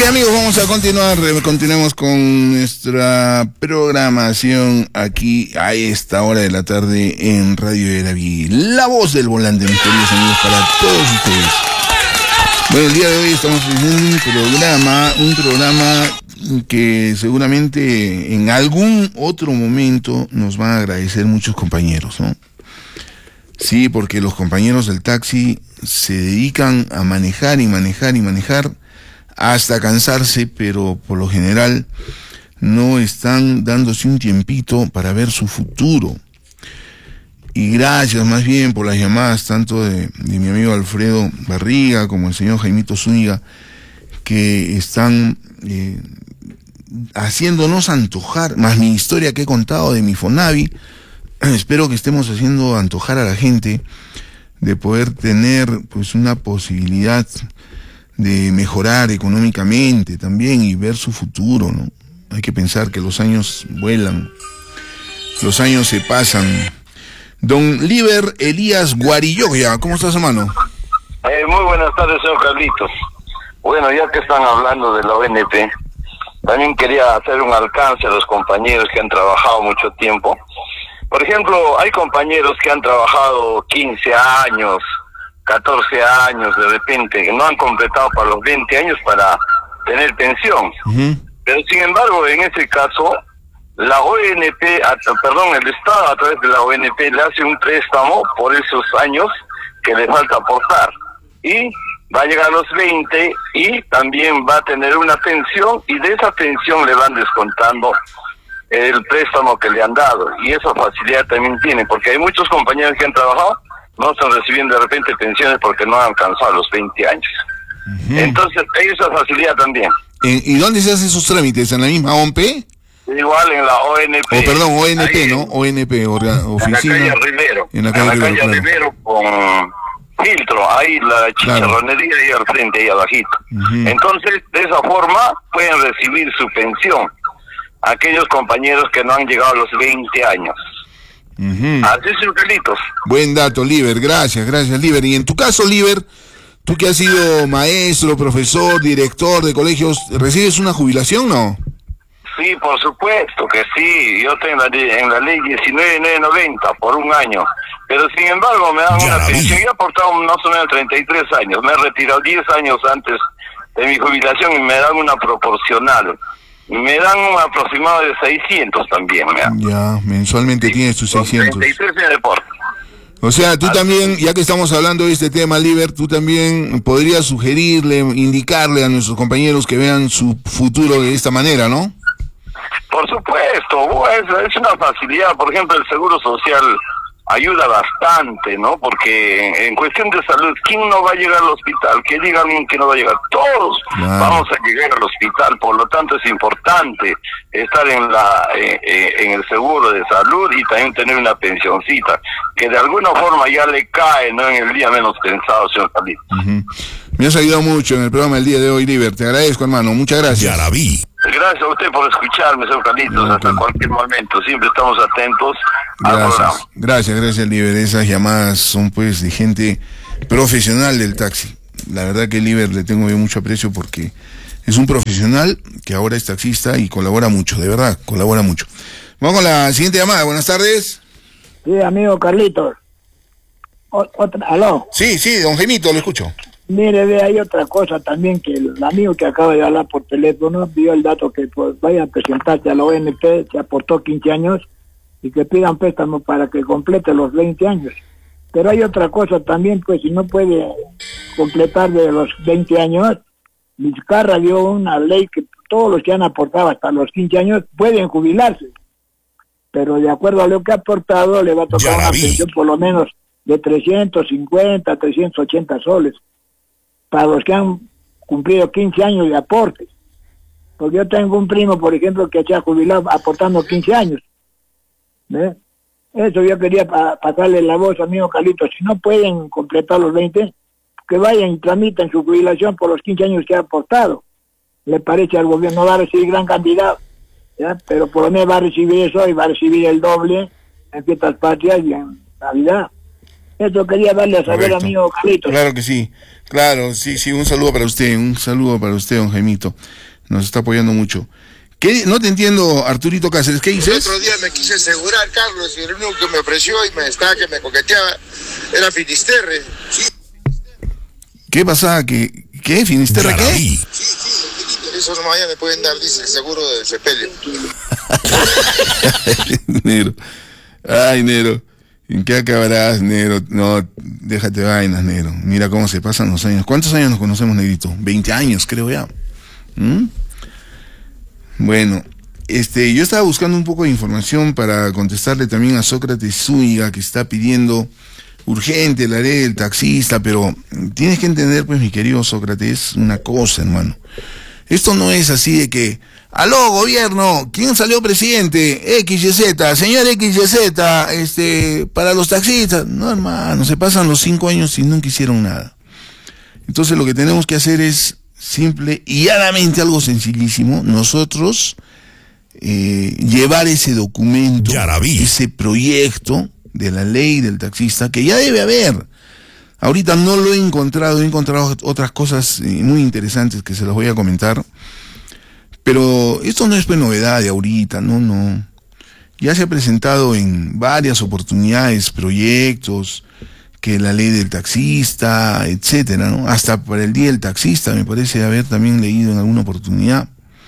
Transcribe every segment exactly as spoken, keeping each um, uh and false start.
Bien, amigos, vamos a continuar, continuemos con nuestra programación aquí a esta hora de la tarde en Radio Yaraví, la voz del volante, mis queridos amigos, para todos ustedes. Bueno, el día de hoy estamos haciendo un programa, un programa que seguramente en algún otro momento nos van a agradecer muchos compañeros, ¿no? Sí, porque los compañeros del taxi se dedican a manejar y manejar y manejar hasta cansarse, pero por lo general no están dándose un tiempito para ver su futuro. Y gracias más bien por las llamadas tanto de, de mi amigo Alfredo Barriga como el señor Jaimito Zúñiga, que están eh, haciéndonos antojar, más mi historia que he contado de mi Fonavi. Espero que estemos haciendo antojar a la gente de poder tener pues una posibilidad de mejorar económicamente también y ver su futuro, ¿no? Hay que pensar que los años vuelan, los años se pasan. Don Liber Elías Guarilloya, ¿cómo estás, hermano? Eh, muy buenas tardes, señor Carlitos. Bueno, ya que están hablando de la O N P, también quería hacer un alcance a los compañeros que han trabajado mucho tiempo. Por ejemplo, hay compañeros que han trabajado quince años, catorce años de repente, que no han completado para los veinte años para tener pensión. Uh-huh. Pero sin embargo, en ese caso, la O N P, perdón, el Estado a través de la O N P le hace un préstamo por esos años que le falta aportar. Y va a llegar a los veinte y también va a tener una pensión y de esa pensión le van descontando el préstamo que le han dado. Y esa facilidad también tiene, porque hay muchos compañeros que han trabajado no están recibiendo de repente pensiones porque no han alcanzado los veinte años. Uh-huh. Entonces, hay esa facilidad también. ¿Y dónde se hacen esos trámites? ¿En la misma O N P? Igual en la O N P. Oh, perdón, O N P, ahí, ¿no? O N P, orga, oficina. En la calle Rivero. En la calle, en la Rivero, calle claro. Rivero con filtro, ahí la chicharronería claro. Ahí al frente, ahí abajito. Uh-huh. Entonces, de esa forma, pueden recibir su pensión aquellos compañeros que no han llegado a los veinte años. Uh-huh. Así es, Carlitos. Buen dato, Liber, gracias, gracias, Liber. Y en tu caso, Liber, tú que has sido maestro, profesor, director de colegios, ¿recibes una jubilación, no? Sí, por supuesto que sí. Yo tengo en la, en la ley diecinueve mil novecientos noventa por un año. Pero sin embargo me dan ya una pensión. Yo he aportado más o menos treinta y tres años. Me he retirado diez años antes de mi jubilación y me dan una proporcional. Me dan un aproximado de seiscientos también. ¿Ya? Ya, mensualmente sí, tienes tus seiscientos. treinta y tres en deporte. O sea, tú también, ya que estamos hablando de este tema, Liber, tú también podrías sugerirle, indicarle a nuestros compañeros que vean su futuro de esta manera, ¿no? Por supuesto, bueno, es una facilidad. Por ejemplo, el Seguro Social ayuda bastante, ¿no? Porque en cuestión de salud, ¿quién no va a llegar al hospital? Que diga alguien que no va a llegar. Todos claro. Vamos a llegar al hospital. Por lo tanto, es importante estar en la eh, eh, en el seguro de salud y también tener una pensioncita que de alguna forma ya le cae, ¿no? En el día menos pensado, señor Carlitos. Uh-huh. Me has ayudado mucho en el programa del día de hoy, Liber. Te agradezco, hermano. Muchas gracias. Yaraví. Gracias a usted por escucharme, señor Carlitos, no, hasta cualquier momento. Siempre estamos atentos gracias, al programa. Gracias, gracias, Liber. Esas llamadas son pues de gente profesional del taxi. La verdad que Liber le tengo yo mucho aprecio porque es un profesional que ahora es taxista y colabora mucho, de verdad, colabora mucho. Vamos con la siguiente llamada. Buenas tardes. Sí, amigo Carlitos. O, otra, ¿aló? Sí, sí, don Jaimito, lo escucho. Mire, ve, hay otra cosa también, que el amigo que acaba de hablar por teléfono dio el dato que pues vayan a presentarse a la O N P, se aportó quince años, y que pidan préstamo para que complete los veinte años. Pero hay otra cosa también, pues si no puede completar de los veinte años, Vizcarra dio una ley que todos los que han aportado hasta los quince años pueden jubilarse. Pero de acuerdo a lo que ha aportado, le va a tocar una pensión por lo menos de trescientos cincuenta, trescientos ochenta soles. Para los que han cumplido quince años de aporte. Porque yo tengo un primo, por ejemplo, que se ha jubilado aportando quince años. ¿Ve? Eso yo quería pa pasarle la voz, amigo Carlitos. Si no pueden completar los veinte, que vayan y tramiten su jubilación por los quince años que ha aportado. Le parece al gobierno, no va a recibir gran cantidad, ¿ya? Pero por lo menos va a recibir eso y va a recibir el doble en fiestas patrias y en Navidad. Eso quería darle a saber, Correcto. amigo Carlitos. Claro que sí, claro, sí, sí, un saludo para usted, un saludo para usted, don Jaimito. Nos está apoyando mucho. ¿Qué? No te entiendo, Arturito Cáceres, ¿qué dices? El otro día me quise asegurar, Carlos, y el único que me ofreció y me estaba que me coqueteaba era Finisterre. Sí, ¿Qué pasaba? ¿Qué? ¿Qué? ¿Finisterre qué? sí, sí, eso nomás ya me pueden dar, dice el seguro del sepelio. Nero. Ay, Nero. ¿En qué acabarás, Nero? No, déjate vainas, Nero. Mira cómo se pasan los años. ¿Cuántos años nos conocemos, Negrito? veinte años, creo ya. ¿Mm? Bueno, este, yo estaba buscando un poco de información para contestarle también a Sócrates Zúñiga, que está pidiendo urgente la ley del taxista, pero tienes que entender, pues, mi querido Sócrates, una cosa, hermano. Esto no es así de que, aló, gobierno, ¿quién salió presidente? X Y Z, señor X Y Z, este, para los taxistas. No, hermano, se pasan los cinco años y nunca hicieron nada. Entonces lo que tenemos que hacer es simple y llanamente algo sencillísimo, nosotros eh, llevar ese documento, Yaraví. ese proyecto de la ley del taxista, que ya debe haber. Ahorita no lo he encontrado, he encontrado otras cosas eh, muy interesantes que se las voy a comentar, pero esto no es pues novedad de ahorita, no, no. Ya se ha presentado en varias oportunidades, proyectos, que la ley del taxista, etcétera, ¿no? Hasta para el día del taxista me parece haber también leído en alguna oportunidad,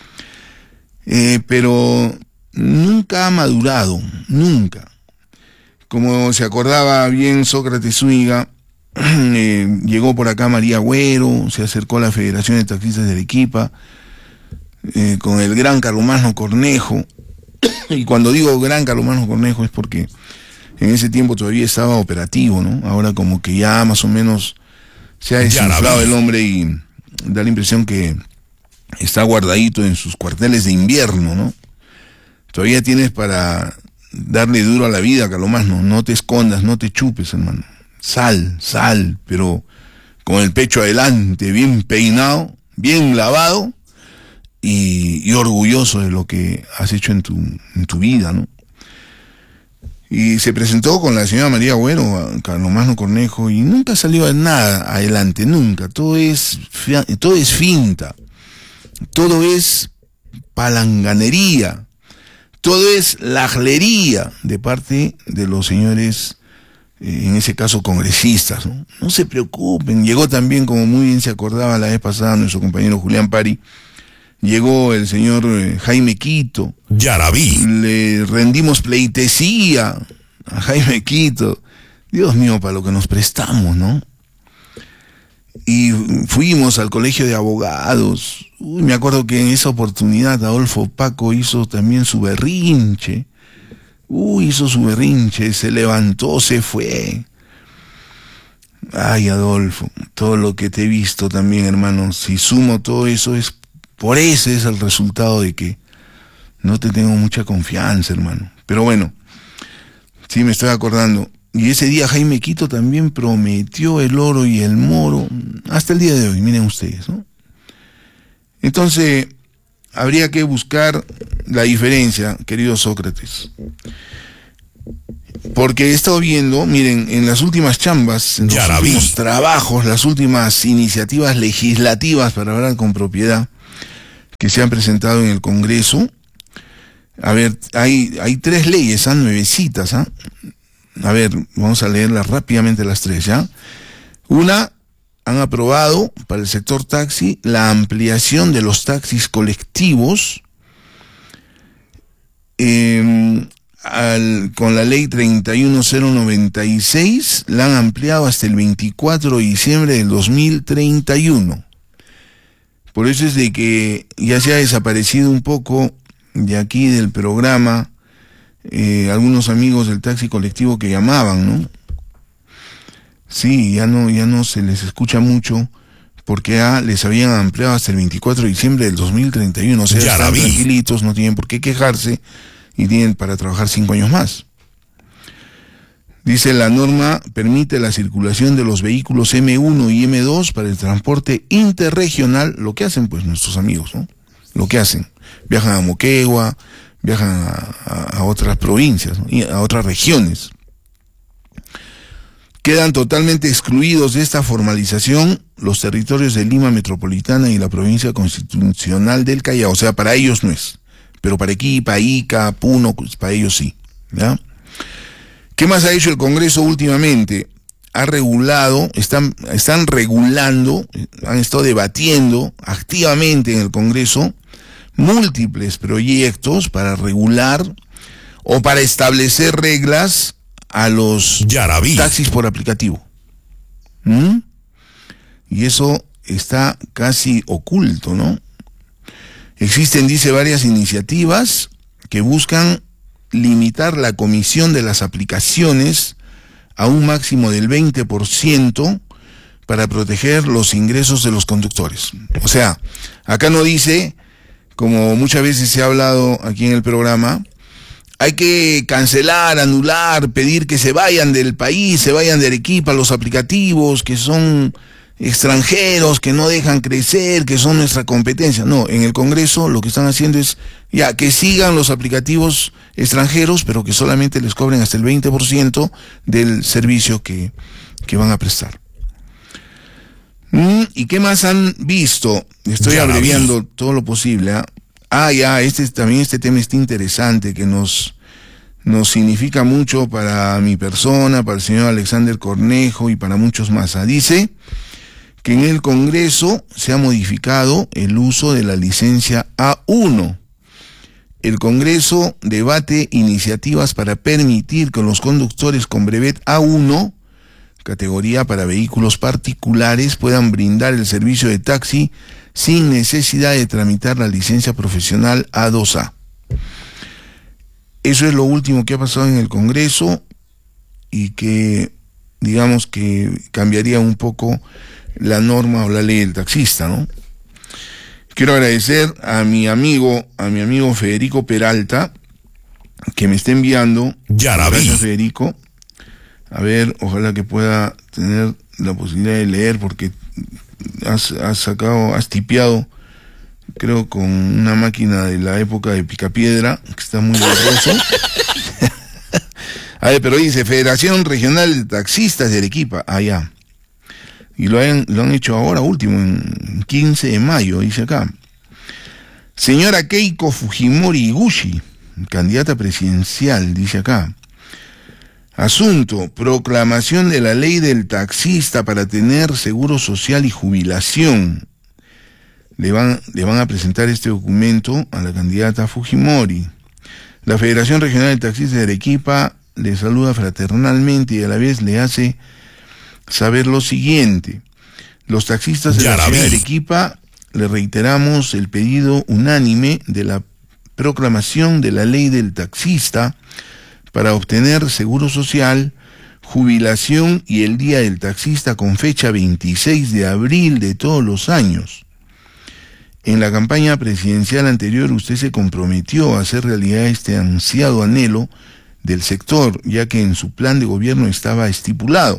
eh, pero nunca ha madurado, nunca. Como se acordaba bien Sócrates Zúñiga, eh, llegó por acá María Agüero, se acercó a la Federación de Taxistas de Arequipa, eh, con el gran Carlomagno Cornejo, y cuando digo gran Carlomagno Cornejo es porque en ese tiempo todavía estaba operativo, ¿no? Ahora como que ya más o menos se ha desinflado el hombre y da la impresión que está guardadito en sus cuarteles de invierno, ¿no? Todavía tienes para darle duro a la vida, Carlomagno, no te escondas, no te chupes, hermano. Sal, sal, pero con el pecho adelante, bien peinado, bien lavado y, y orgulloso de lo que has hecho en tu, en tu vida, ¿no? Y se presentó con la señora María Agüero, Carlomagno Cornejo, y nunca salió nada adelante, nunca. Todo es, todo es finta, todo es palanganería, todo es lajlería de parte de los señores, eh, en ese caso congresistas, ¿no? No se preocupen. Llegó también, como muy bien se acordaba la vez pasada nuestro compañero Julián Pari, llegó el señor eh, Jaime Quito. Yaraví. Le rendimos pleitesía a Jaime Quito. Dios mío, para lo que nos prestamos, ¿no? Y fuimos al colegio de abogados. Uy, me acuerdo que en esa oportunidad Adolfo Paco hizo también su berrinche. Uy, hizo su berrinche, se levantó, se fue. Ay, Adolfo, todo lo que te he visto también, hermano, si sumo todo eso, es por eso es el resultado de que no te tengo mucha confianza, hermano. Pero bueno, sí me estoy acordando. Y ese día Jaime Quito también prometió el oro y el moro, hasta el día de hoy, miren ustedes, ¿no? Entonces, habría que buscar la diferencia, querido Sócrates. Porque he estado viendo, miren, en las últimas chambas, en los Yaraví. últimos trabajos, las últimas iniciativas legislativas, para hablar con propiedad, que se han presentado en el Congreso. A ver, hay, hay tres leyes, ¿ah? Nuevecitas, ¿ah? A ver, vamos a leerlas rápidamente las tres, ¿ya? Una, han aprobado para el sector taxi la ampliación de los taxis colectivos eh, al, con la ley treinta y uno mil noventa y seis, la han ampliado hasta el veinticuatro de diciembre del dos mil treinta y uno. Por eso es de que ya se ha desaparecido un poco de aquí del programa eh, algunos amigos del taxi colectivo que llamaban, ¿no? Sí, ya no, ya no se les escucha mucho porque ah, les habían ampliado hasta el veinticuatro de diciembre del dos mil treinta y uno. O sea, Ya están la vi. tranquilitos, no tienen por qué quejarse y tienen para trabajar cinco años más. Dice, la norma permite la circulación de los vehículos eme uno y eme dos para el transporte interregional, lo que hacen pues nuestros amigos, ¿no? Lo que hacen, viajan a Moquegua, viajan a, a, a otras provincias, ¿no? Y a otras regiones. Quedan totalmente excluidos de esta formalización los territorios de Lima Metropolitana y la provincia constitucional del Callao. O sea, para ellos no es, pero para Arequipa, Ica, Puno, pues para ellos sí, ¿ya? ¿Qué más ha hecho el Congreso últimamente? Ha regulado, están, están regulando, han estado debatiendo activamente en el Congreso múltiples proyectos para regular o para establecer reglas a los Yarabí. Taxis por aplicativo. ¿Mm? Y eso está casi oculto, ¿no? Existen, dice, varias iniciativas que buscan limitar la comisión de las aplicaciones a un máximo del veinte por ciento para proteger los ingresos de los conductores. O sea, acá no dice, como muchas veces se ha hablado aquí en el programa, hay que cancelar, anular, pedir que se vayan del país, se vayan de Arequipa los aplicativos que son extranjeros, que no dejan crecer, que son nuestra competencia. No, en el Congreso lo que están haciendo es ya que sigan los aplicativos extranjeros, pero que solamente les cobren hasta el veinte por ciento del servicio que, que van a prestar. Mm, ¿Y qué más han visto? Estoy abreviando todo lo posible. ¿eh? Ah, ya, este también este tema está interesante, que nos, nos significa mucho para mi persona, para el señor Alexander Cornejo y para muchos más. ¿eh? Dice que en el Congreso se ha modificado el uso de la licencia A uno. El Congreso debate iniciativas para permitir que los conductores con brevet A uno, categoría para vehículos particulares, puedan brindar el servicio de taxi sin necesidad de tramitar la licencia profesional A dos A. Eso es lo último que ha pasado en el Congreso y que, digamos que cambiaría un poco la norma o la ley del taxista, ¿no? Quiero agradecer a mi amigo, a mi amigo Federico Peralta, que me está enviando. Gracias, Federico. A ver, ojalá que pueda tener la posibilidad de leer, porque has, has sacado, has tipeado, creo, con una máquina de la época de Picapiedra, que está muy borroso. A ver, pero dice, Federación Regional de Taxistas de Arequipa, allá. Y lo han, lo han hecho ahora último, en quince de mayo, dice acá. Señora Keiko Fujimori Iguchi, candidata presidencial, dice acá. Asunto, proclamación de la ley del taxista para tener seguro social y jubilación. Le van, le van a presentar este documento a la candidata Fujimori. La Federación Regional de Taxistas de Arequipa le saluda fraternalmente y a la vez le hace saber lo siguiente. Los taxistas de la ciudad de Arequipa le reiteramos el pedido unánime de la proclamación de la ley del taxista para obtener seguro social, jubilación y el Día del Taxista con fecha veintiséis de abril de todos los años. En la campaña presidencial anterior usted se comprometió a hacer realidad este ansiado anhelo del sector, ya que en su plan de gobierno estaba estipulado.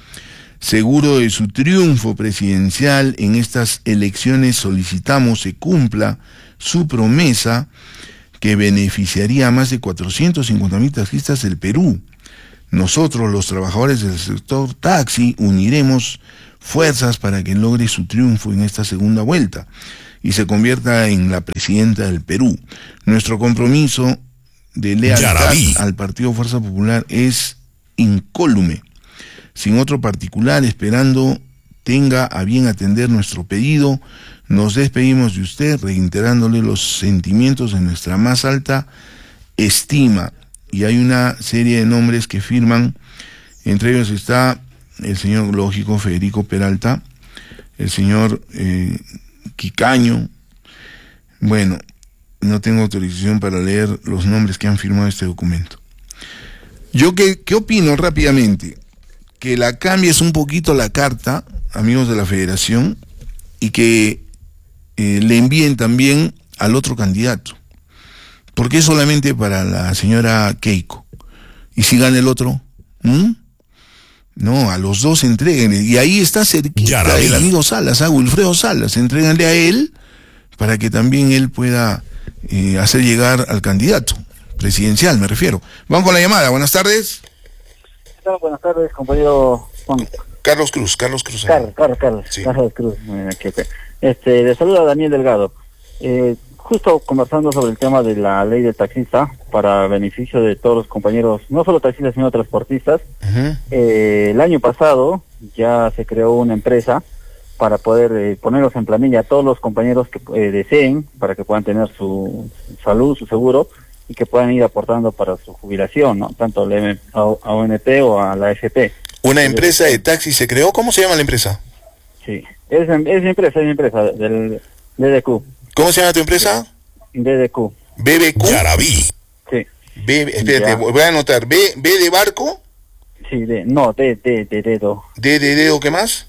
Seguro de su triunfo presidencial en estas elecciones, solicitamos se cumpla su promesa que beneficiaría a más de cuatrocientos cincuenta mil taxistas del Perú. Nosotros, los trabajadores del sector taxi, uniremos fuerzas para que logre su triunfo en esta segunda vuelta y se convierta en la presidenta del Perú. Nuestro compromiso de lealtad Yarabí. al Partido Fuerza Popular es incólume. Sin otro particular, esperando tenga a bien atender nuestro pedido, nos despedimos de usted, reiterándole los sentimientos de nuestra más alta estima. Y hay una serie de nombres que firman, entre ellos está el señor lógico Federico Peralta, el señor eh, Quicaño. Bueno, no tengo autorización para leer los nombres que han firmado este documento. Yo qué, qué opino rápidamente, que la cambies un poquito la carta, amigos de la Federación, y que eh, le envíen también al otro candidato. ¿Por qué solamente para la señora Keiko? ¿Y si gana el otro? ¿Mm? No, a los dos entréguenle. Y ahí está cerquita Yarabí. el amigo Salas, a Wilfredo Salas. Entréganle a él para que también él pueda eh, hacer llegar al candidato presidencial, me refiero. Vamos con la llamada. Buenas tardes. Buenas tardes, compañero Juan. Carlos Cruz, Carlos Cruz. Carlos, Carlos, Carlos, Sí. Carlos Cruz. Mira, qué pe- Este, le saluda Daniel Delgado. Eh, justo conversando sobre el tema de la ley del taxista para beneficio de todos los compañeros, no solo taxistas sino transportistas. Uh-huh. Eh, el año pasado ya se creó una empresa para poder eh, ponerlos en planilla a todos los compañeros que eh, deseen, para que puedan tener su salud, su seguro, y que puedan ir aportando para su jubilación, ¿no? Tanto a la M- a O N P o a la F P. Una empresa de taxi se creó. ¿Cómo se llama la empresa? Sí, es, es mi empresa, es mi empresa, del D D Q. ¿Cómo se llama tu empresa? D D Q, B B Q. Yarabí. sí. B, espérate, Ya. voy a anotar. B, B de barco. Sí, de, no, D, D, D, dedo. D de dedo, ¿qué más?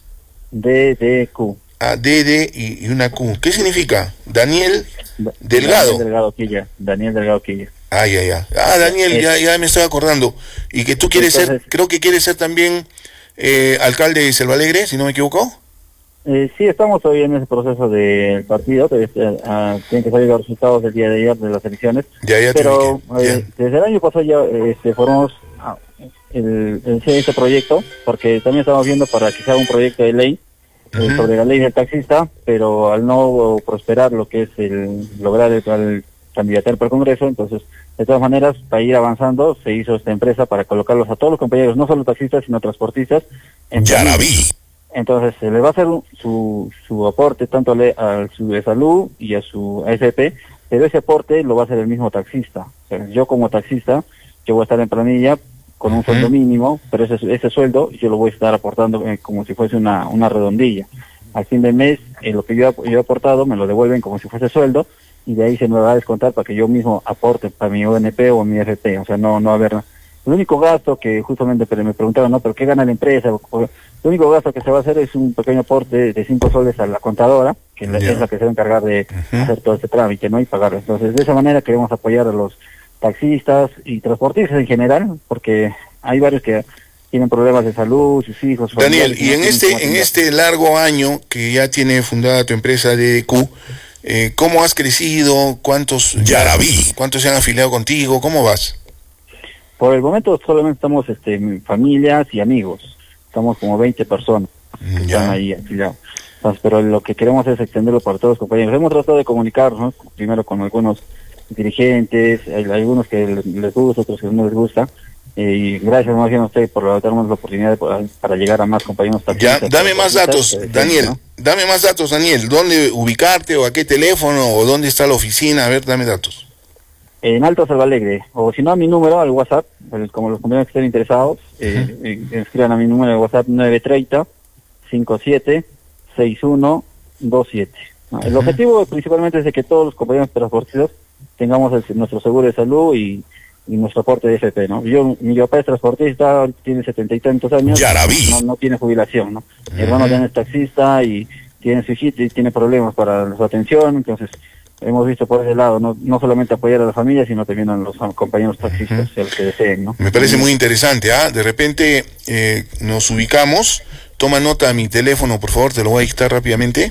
D, D, Q. Ah, D, D y, y una Q. ¿Qué significa? Daniel Da- Delgado. Daniel Delgado Quilla, Daniel Delgado Quilla. Ah, ya, ya. Ah, Daniel, Eh, ya, ya me estoy acordando. Y que tú quieres ser, entonces- creo que quieres ser también eh, alcalde de Selva Alegre, si no me equivoco. Eh, sí, estamos todavía en ese proceso del partido, pero este, ah, tienen que salir los resultados del día de ayer de las elecciones. Ya, ya te Pero ubiqué. eh, desde el año pasado ya este, formamos ah, el, el, este proyecto, porque también estamos viendo para que se haga un proyecto de ley eh, Ujú. sobre la ley del taxista, pero al no prosperar lo que es el lograr el, el candidatar para el Congreso, entonces de todas maneras para ir avanzando se hizo esta empresa para colocarlos a todos los compañeros, no solo taxistas sino transportistas. En Yarabí. entonces se le va a hacer un- su, su aporte tanto a, le- a su de salud y a su A F P, pero ese aporte lo va a hacer el mismo taxista. O sea, yo como taxista, yo voy a estar en planilla con un sueldo mínimo, pero ese, ese sueldo yo lo voy a estar aportando eh, como si fuese una, una redondilla. Al fin del mes, eh, lo que yo, he- yo he aportado me lo devuelven como si fuese sueldo y de ahí se me va a descontar para que yo mismo aporte para mi O N P o mi F P. O sea, no, no va a haber... El único gasto que justamente pero me preguntaban, ¿no? ¿Pero qué gana la empresa? O- El único gasto que se va a hacer es un pequeño aporte de cinco soles a la contadora, que la- Ya. es la que se va a encargar de Ujú. hacer todo este trámite, ¿no? Y pagarlo. Entonces, de esa manera queremos apoyar a los taxistas y transportistas en general, porque hay varios que tienen problemas de salud, sus hijos. sus Daniel, familiares, y no en tienen cómo este, en atender. este largo año que ya tiene fundada tu empresa D D Q, eh, ¿cómo has crecido? ¿Cuántos Yarabí? ¿Cuántos se han afiliado contigo? ¿Cómo vas? Por el momento solamente estamos este, familias y amigos. Estamos como veinte personas que Ya. están ahí afiliados. Entonces, pero lo que queremos es extenderlo para todos los compañeros. Hemos tratado de comunicarnos, ¿no? Primero con algunos dirigentes, hay algunos que les les gusta, otros que no les gusta. Eh, y gracias más bien a usted por darnos la oportunidad de- para, para llegar a más compañeros Ya, taxistas. dame más datos, que deseen, Daniel. ¿no? Dame más datos, Daniel. ¿Dónde ubicarte o a qué teléfono o dónde está la oficina? A ver, dame datos. En Alto Selva Alegre, o si no a mi número, al WhatsApp, el- como los compañeros que estén interesados, eh, eh, escriban a mi número de WhatsApp nueve tres cero, cinco siete, seis uno dos siete. ¿no? El objetivo principalmente es de que todos los compañeros transportistas tengamos el- nuestro seguro de salud y, y nuestro aporte de F P, ¿no? Yo, mi papá es transportista, tiene setenta y tantos años, Yarabí. no, no tiene jubilación, ¿no? Mi hermano también es taxista y tiene su hijito y tiene problemas para su atención, entonces hemos visto por ese lado, no, no solamente apoyar a la familia, sino también a los compañeros taxistas, a los que deseen, ¿no? Me parece muy interesante, ¿ah? De repente eh, nos ubicamos. Toma nota a mi teléfono, por favor, te lo voy a dictar rápidamente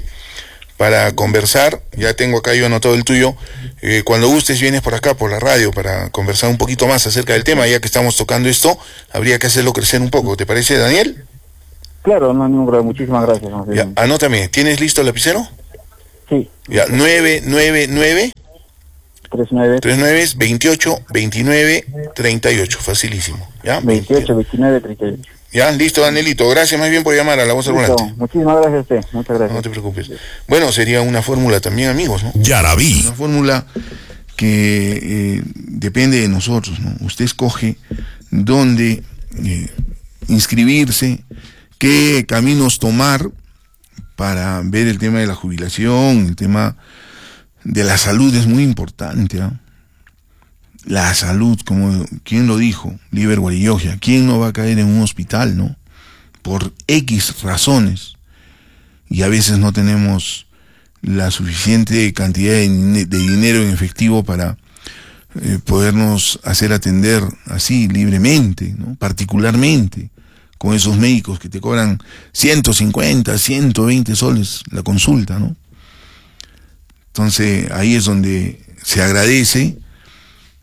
para conversar. Ya tengo acá yo anotado el tuyo. Eh, cuando gustes vienes por acá, por la radio, para conversar un poquito más acerca del tema. Ya que estamos tocando esto, habría que hacerlo crecer un poco. ¿Te parece, Daniel? Claro, no hay ningún problema, muchísimas gracias. más Ya, bien. anótame. ¿Tienes listo el lapicero? Sí, Ya, nueve nueve nueve, tres nueve, tres nueve, veintiocho, veintinueve, treinta y ocho. Facilísimo. ¿Ya? veintiocho, veintinueve, treinta y ocho. Ya, listo, Danielito. Gracias más bien por llamar a La Voz del Listo, Volante. muchísimas gracias a usted, muchas gracias. No te preocupes. Bueno, sería una fórmula también, amigos, ¿no? Yarabí. Una fórmula que eh, depende de nosotros, ¿no? Usted escoge dónde eh, inscribirse, qué caminos tomar para ver el tema de la jubilación, el tema de la salud es muy importante, ¿ah? La salud, como ¿quién lo dijo? Liber Guarillogia. ¿Quién no va a caer en un hospital, no? Por X razones. Y a veces no tenemos la suficiente cantidad de, de dinero en efectivo para eh, podernos hacer atender así libremente, ¿no? Particularmente con esos médicos que te cobran ciento cincuenta, ciento veinte soles la consulta, ¿no? Entonces ahí es donde se agradece.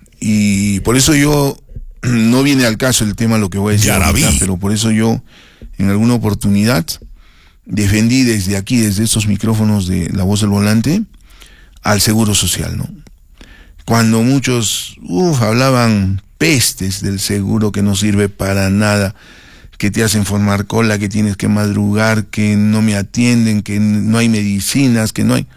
Y por eso yo, no viene al caso el tema lo que voy a decir ahorita, pero por eso yo en alguna oportunidad, defendí desde aquí, desde estos micrófonos de La Voz del Volante, al Seguro Social, ¿no? Cuando muchos, uff, hablaban pestes del seguro, que no sirve para nada, que te hacen formar cola, que tienes que madrugar, que no me atienden, que no hay medicinas, que no hay...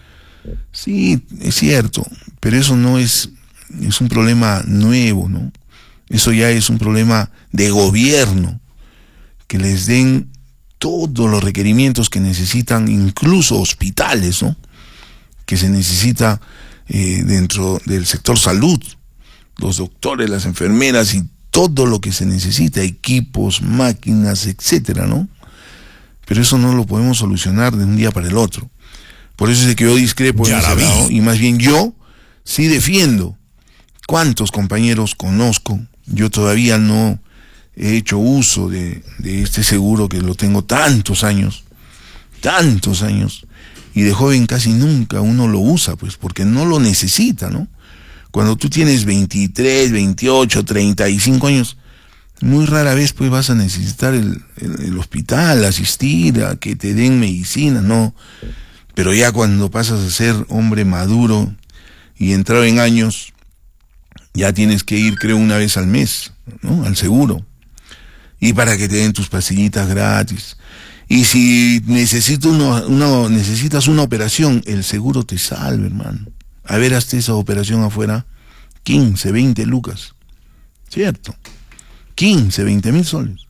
Sí, es cierto, pero eso no es, es un problema nuevo, ¿no? Eso ya es un problema de gobierno, que les den todos los requerimientos que necesitan, incluso hospitales, ¿no? Que se necesita eh, dentro del sector salud, los doctores, las enfermeras y todo lo que se necesita, equipos, máquinas, etcétera, ¿no? Pero eso no lo podemos solucionar de un día para el otro. Por eso es que yo discrepo en ese lado, y más bien yo sí defiendo. ¿Cuántos compañeros conozco? Yo todavía no he hecho uso de, de este seguro, que lo tengo tantos años, tantos años, y de joven casi nunca uno lo usa, pues, porque no lo necesita, ¿no? Cuando tú tienes veintitrés, veintiocho, treinta y cinco años, muy rara vez pues vas a necesitar el, el, el hospital, asistir a que te den medicina, no. Pero ya cuando pasas a ser hombre maduro y entrado en años, ya tienes que ir, creo, una vez al mes, ¿no? Al seguro. Y para que te den tus pastillitas gratis. Y si necesito uno, uno, necesitas una operación, el seguro te salva, hermano. A ver, hasta esa operación afuera, quince, veinte lucas. ¿Cierto? quince, veinte mil soles.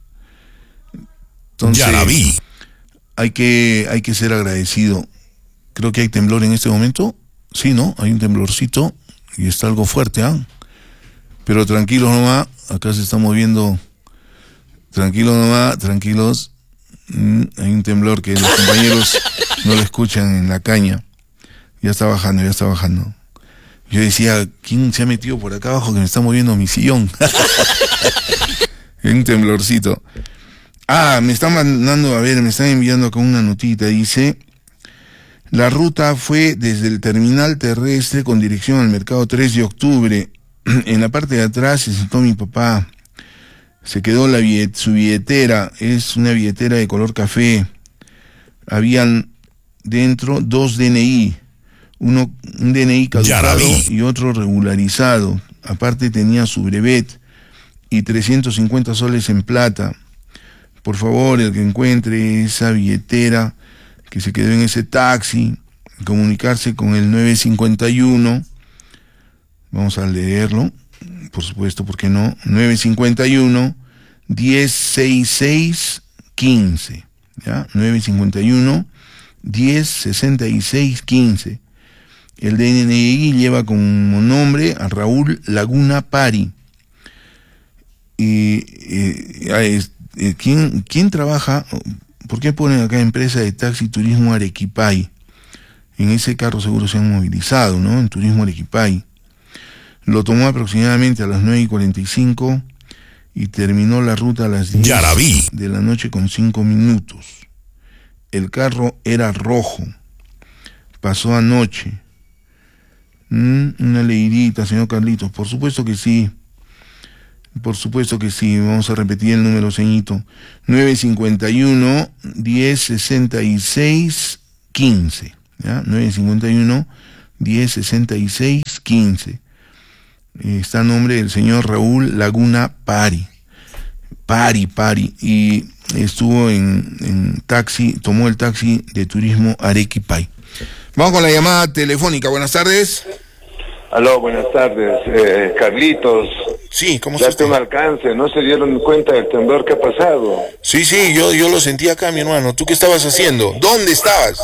Entonces, ya la vi. Hay que, hay que ser agradecido. Creo que hay temblor en este momento. Sí, ¿no? Hay un temblorcito y está algo fuerte, ¿ah? ¿eh? Pero tranquilos nomás, acá se está moviendo. Tranquilos nomás, tranquilos. Mm, hay un temblor que los compañeros no lo escuchan en la caña. Ya está bajando, ya está bajando. Yo decía, ¿quién se ha metido por acá abajo que me está moviendo mi sillón? Un temblorcito. Ah, me están mandando, a ver, me están enviando acá una notita. Dice, la ruta fue desde el terminal terrestre con dirección al mercado tres de octubre. En la parte de atrás se sentó mi papá. Se quedó la billet, su billetera. Es una billetera de color café. Habían dentro dos D N I. Uno, un D N I caducado y otro regularizado. Aparte tenía su brevet y trescientos cincuenta soles en plata. Por favor, el que encuentre esa billetera que se quedó en ese taxi, comunicarse con el nueve cincuenta y uno. Vamos a leerlo, por supuesto, ¿por qué no? nueve cincuenta y uno, diez sesenta y seis, quince. ¿Ya? nueve cincuenta y uno, diez sesenta y seis, quince. El D N I lleva como nombre a Raúl Laguna Pari. Y eh, eh, ¿quién, ¿quién trabaja? ¿Por qué ponen acá empresa de taxi turismo Arequipay? En ese carro seguro se han movilizado, ¿no? En turismo Arequipay. Lo tomó aproximadamente a las nueve y cuarenta y cinco y terminó la ruta a las diez de la noche con cinco minutos. El carro era rojo. Pasó anoche. Mm, una leidita, señor Carlitos. Por supuesto que sí. Por supuesto que sí. Vamos a repetir el número, ceñito. nueve cincuenta y uno, diez sesenta y seis, quince. ¿Ya? nueve cincuenta y uno, diez sesenta y seis, quince. Está a nombre del señor Raúl Laguna Pari. Pari, Pari. Y estuvo en, en taxi, tomó el taxi de turismo Arequipay. Vamos con la llamada telefónica. Buenas tardes. Aló, buenas tardes. Eh, Carlitos. Sí, ¿cómo estás? Date un alcance, ¿no se dieron cuenta del temblor que ha pasado? Sí, sí, yo, yo lo sentí acá, mi hermano. ¿Tú qué estabas haciendo? ¿Dónde estabas?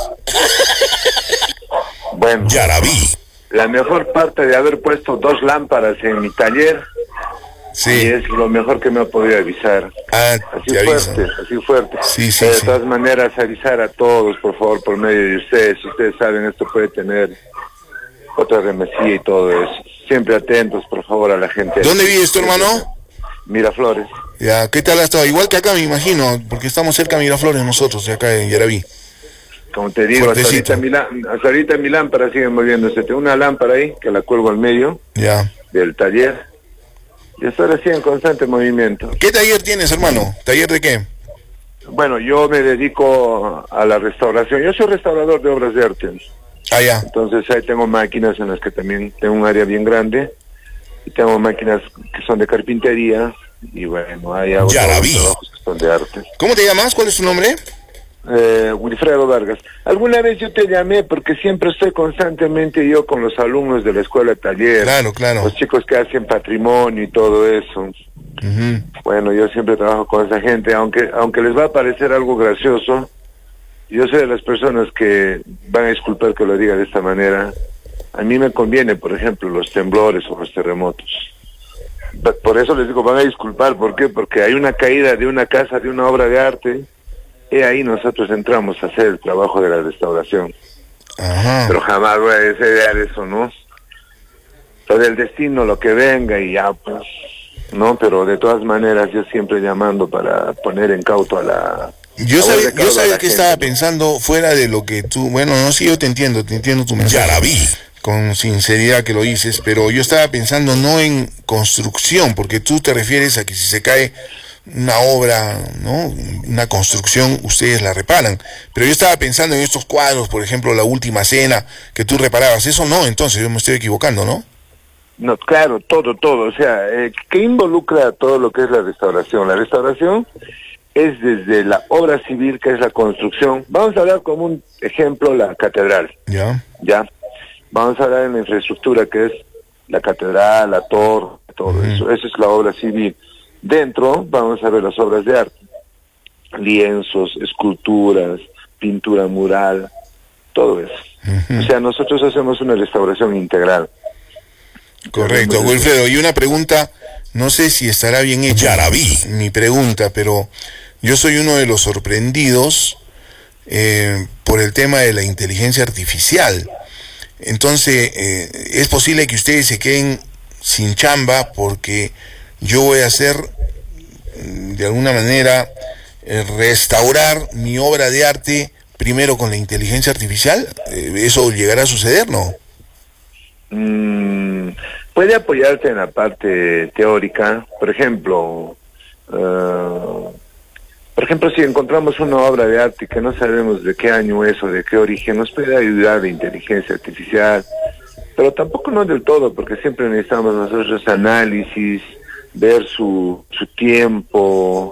Bueno, ya la vi. La mejor parte de haber puesto dos lámparas en mi taller, sí, y es lo mejor que me ha podido avisar. Ah, así fuerte, así fuerte. Sí, sí, de sí. todas maneras, avisar a todos, por favor, por medio de ustedes. Ustedes saben, esto puede tener otra remesía y todo eso. Siempre atentos, por favor, a la gente. ¿Dónde vives tu hermano? Miraflores. Ya, ¿qué tal ha estado? Igual que acá, me imagino, porque estamos cerca de Miraflores nosotros, de acá en Yaraví. Como te digo, hasta ahorita, mi, hasta ahorita mi lámpara sigue moviéndose. Tengo una lámpara ahí, que la cuelgo al medio, ya, del taller. Y estoy así en constante movimiento. ¿Qué taller tienes, hermano? ¿Taller de qué? bueno, yo me dedico a la restauración. Yo soy restaurador de obras de arte. Ah, ya. Entonces ahí tengo máquinas en las que también tengo un área bien grande. Y tengo máquinas que son de carpintería. Y bueno, hay otros trabajos que son de arte. ¿Cómo te llamas? ¿Cuál es tu nombre? Eh, Wilfredo Vargas. Alguna vez yo te llamé porque siempre estoy constantemente yo con los alumnos de la escuela taller. Claro, claro. Los chicos que hacen patrimonio y todo eso. Uh-huh. Bueno, yo siempre trabajo con esa gente, aunque aunque les va a parecer algo gracioso. Yo soy de las personas que van a disculpar que lo diga de esta manera. A mí me conviene, por ejemplo, los temblores o los terremotos. Por eso les digo, van a disculpar. ¿Por qué? Porque hay una caída de una casa, de una obra de arte. Y ahí nosotros entramos a hacer el trabajo de la restauración. Ajá. Pero jamás voy a desear eso, ¿no? Todo el destino, lo que venga y ya, pues, ¿no? Pero de todas maneras yo siempre llamando para poner en cauto a la... Yo sabía, yo sabía que estaba pensando fuera de lo que tú... Bueno, no sé, yo te entiendo, te entiendo tu mensaje. Ya la vi. Con sinceridad que lo dices, pero yo estaba pensando no en construcción, porque tú te refieres a que si se cae una obra, ¿no? Una construcción, ustedes la reparan. Pero yo estaba pensando en estos cuadros, por ejemplo, La Última Cena, que tú reparabas. Eso no, entonces yo me estoy equivocando, ¿no? No, claro, todo, todo. O sea, eh, ¿qué involucra todo lo que es la restauración? La restauración es desde la obra civil, que es la construcción. Vamos a hablar como un ejemplo la catedral. Ya. Ya. Vamos a hablar en la infraestructura, que es la catedral, la torre, todo uh-huh. eso. Esa es la obra civil. Dentro vamos a ver las obras de arte, lienzos, esculturas, pintura mural, todo eso. Uh-huh. O sea, nosotros hacemos una restauración integral. Correcto, Wilfredo. Y una pregunta, no sé si estará bien hecha, la vi, mi pregunta, pero yo soy uno de los sorprendidos eh, por el tema de la inteligencia artificial. Entonces, eh, es posible que ustedes se queden sin chamba porque yo voy a hacer, de alguna manera, eh, restaurar mi obra de arte primero con la inteligencia artificial. Eh, ¿Eso llegará a suceder, no? Mm, puede apoyarte en la parte teórica. Por ejemplo, uh, por ejemplo, si encontramos una obra de arte que no sabemos de qué año es o de qué origen, nos puede ayudar la inteligencia artificial, pero tampoco no del todo, porque siempre necesitamos nosotros análisis, ver su, su tiempo,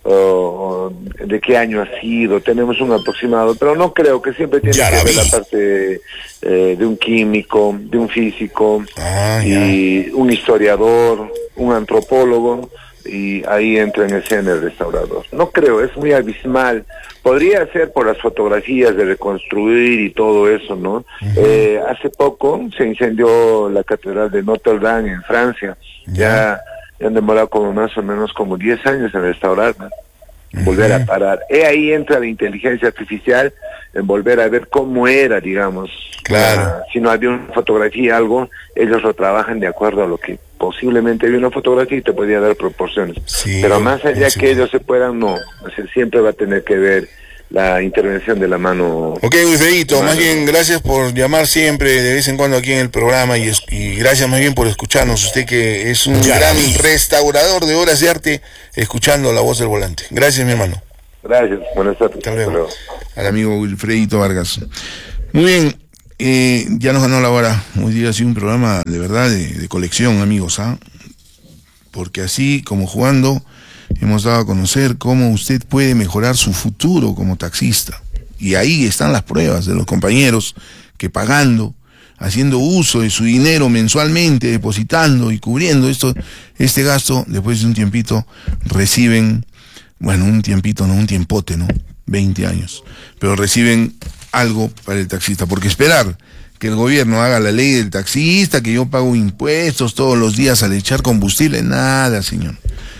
uh, de qué año ha sido, tenemos un aproximado, pero no creo que siempre tiene ya que ver la parte eh, de un químico, de un físico, ah, y un historiador, un antropólogo, y ahí entra en escena el restaurador. No creo, es muy abismal. Podría ser por las fotografías de reconstruir y todo eso, ¿no? Uh-huh. Eh, hace poco se incendió la catedral de Notre Dame en Francia. Uh-huh. Ya, ya han demorado como más o menos como diez años en restaurarla. Uh-huh. Volver a parar. E ahí entra la inteligencia artificial en volver a ver cómo era, digamos. Claro. Uh, si no había una fotografía, algo, ellos lo trabajan de acuerdo a lo que posiblemente había una fotografía y te podía dar proporciones. Sí, pero más allá sí, que ellos se puedan, no. O sea, siempre va a tener que ver la intervención de la mano. Ok, Wilfredito, más bien gracias por llamar siempre de vez en cuando aquí en el programa y, y gracias más bien por escucharnos. Usted que es un ya. gran restaurador de obras de arte, escuchando La Voz del Volante. Gracias, mi hermano. Gracias, buenas tardes. Hasta luego. Hasta luego. Al amigo Wilfredito Vargas. Muy bien, eh, ya nos ganó la hora. Hoy día ha sido un programa de verdad de, de colección, amigos, ¿ah? Porque así como jugando hemos dado a conocer cómo usted puede mejorar su futuro como taxista. Y ahí están las pruebas de los compañeros que pagando, haciendo uso de su dinero mensualmente, depositando y cubriendo esto, este gasto, después de un tiempito reciben, bueno, un tiempito, no, un tiempote, ¿no? veinte años. Pero reciben algo para el taxista, porque esperar que el gobierno haga la ley del taxista, que yo pago impuestos todos los días al echar combustible, nada, señor.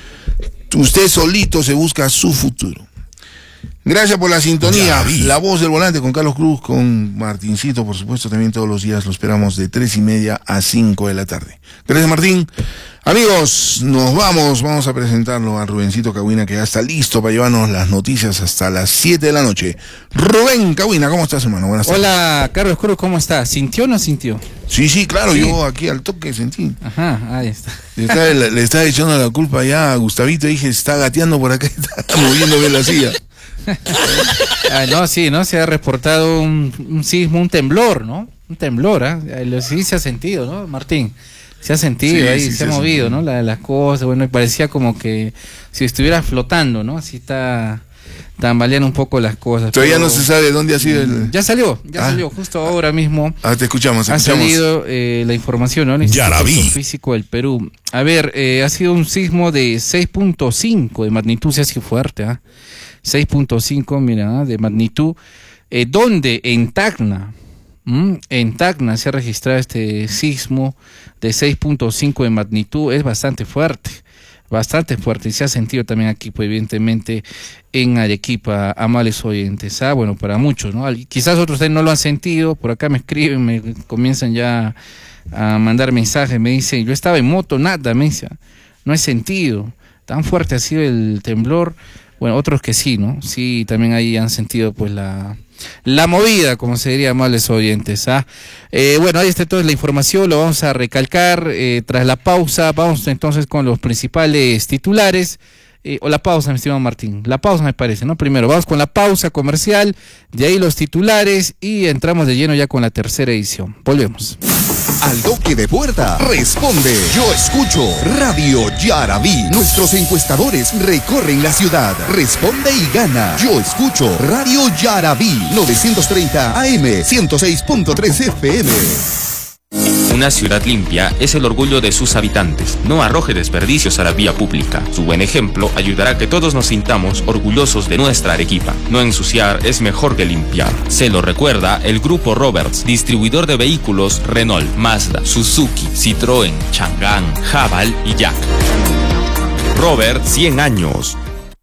Usted solito se busca su futuro. Gracias por la sintonía. La Voz del Volante con Carlos Cruz, con Martincito, por supuesto, también todos los días lo esperamos de tres y media a cinco de la tarde. Gracias, Martín. Amigos, nos vamos, vamos a presentarlo a Rubencito Cahuina, que ya está listo para llevarnos las noticias hasta las siete de la noche. Rubén Cahuina, ¿cómo estás, hermano? Buenas tardes. Hola, Carlos Cruz, ¿cómo estás? ¿Sintió o no sintió? Sí, sí, claro, sí. Yo aquí al toque sentí. Ajá, ahí está. Le estaba, le, le estaba echando la culpa ya a Gustavito, dije, está gateando por acá, está moviéndome la silla. Ah, no, sí, ¿no? Se ha reportado un, un sismo, un temblor, ¿no? Un temblor, ¿ah? ¿eh? Sí se ha sentido, ¿no, Martín? Se ha sentido sí, ahí, sí, se, se ha movido, ¿no? La, las cosas, bueno, y parecía como que si estuviera flotando, ¿no? Así está, tambalean un poco las cosas. Todavía pero no se sabe dónde ha sido el... Ya salió, ya ah. salió, justo ahora mismo. Ah, te escuchamos, ha escuchamos. salido eh, la información, ¿no? El Instituto Físico del Perú. A ver, eh, ha sido un sismo de seis punto cinco de magnitud, se ha sido fuerte, ¿ah? ¿eh? seis punto cinco, mira, ¿eh? de magnitud. Eh, ¿Dónde? En Tacna. ¿Mm? En Tacna se ha registrado este sismo de seis punto cinco de magnitud, es bastante fuerte, bastante fuerte, y se ha sentido también aquí, pues evidentemente en Arequipa, amables oyentes, ah, bueno, para muchos, ¿no? Quizás otros no lo han sentido, por acá me escriben, me comienzan ya a mandar mensajes, me dicen, yo estaba en moto, nada, me dice, no he sentido, tan fuerte ha sido el temblor, bueno, otros que sí, ¿no? Sí, también ahí han sentido pues la... La movida, como se diría, amables oyentes. ¿ah? Eh, bueno, ahí está toda la información, lo vamos a recalcar eh, tras la pausa. Vamos entonces con los principales titulares. Eh, o la pausa, mi estimado Martín. La pausa me parece, ¿no? Primero, vamos con la pausa comercial, de ahí los titulares y entramos de lleno ya con la tercera edición. Volvemos. Al toque de puerta, responde. Yo escucho Radio Yarabí. Nuestros encuestadores recorren la ciudad. Responde y gana. Yo escucho Radio Yarabí. novecientos treinta A M, ciento seis punto tres F M. Una ciudad limpia es el orgullo de sus habitantes. No arroje desperdicios a la vía pública. Su buen ejemplo ayudará a que todos nos sintamos orgullosos de nuestra Arequipa. No ensuciar es mejor que limpiar. Se lo recuerda el Grupo Roberts, distribuidor de vehículos Renault, Mazda, Suzuki, Citroën, Chang'an, Haval y Jack. Robert, cien años.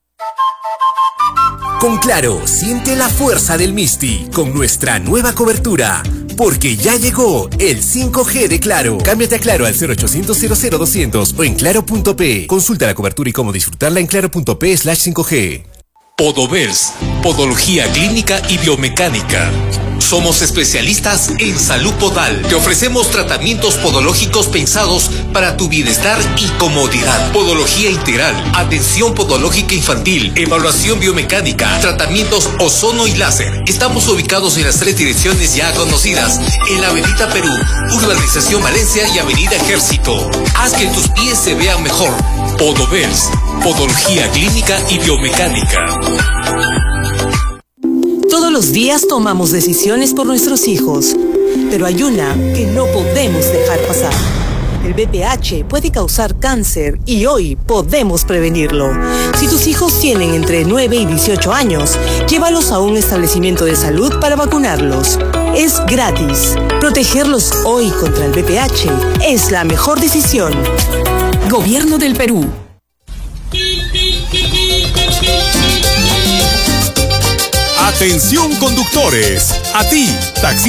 Con Claro, siente la fuerza del Misti con nuestra nueva cobertura. Porque ya llegó el cinco G de Claro. Cámbiate a Claro al cero ochocientos cero cero doscientos o en claro punto pe. Consulta la cobertura y cómo disfrutarla en claro punto pe slash cinco G. Podovers, Podología Clínica y Biomecánica. Somos especialistas en salud podal. Te ofrecemos tratamientos podológicos pensados para tu bienestar y comodidad. Podología integral, atención podológica infantil, evaluación biomecánica, tratamientos ozono y láser. Estamos ubicados en las tres direcciones ya conocidas, en la Avenida Perú, Urbanización Valencia y Avenida Ejército. Haz que tus pies se vean mejor. Podovers, Podología Clínica y Biomecánica. Todos los días tomamos decisiones por nuestros hijos, pero hay una que no podemos dejar pasar. El B P H puede causar cáncer y hoy podemos prevenirlo. Si tus hijos tienen entre nueve y dieciocho años, llévalos a un establecimiento de salud para vacunarlos. Es gratis. Protegerlos hoy contra el B P H es la mejor decisión. Gobierno del Perú. Atención conductores, a ti, taxi.